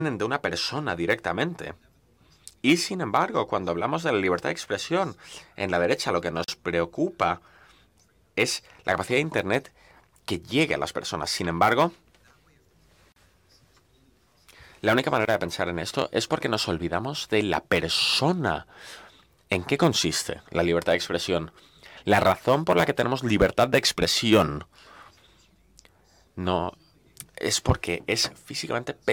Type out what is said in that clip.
de una persona directamente. Y sin embargo, cuando hablamos de la libertad de expresión, en la derecha lo que nos preocupa es la capacidad de Internet que llegue a las personas. Sin embargo, la única manera de pensar en esto es porque nos olvidamos de la persona. ¿En qué consiste la libertad de expresión? La razón por la que tenemos libertad de expresión no es porque es físicamente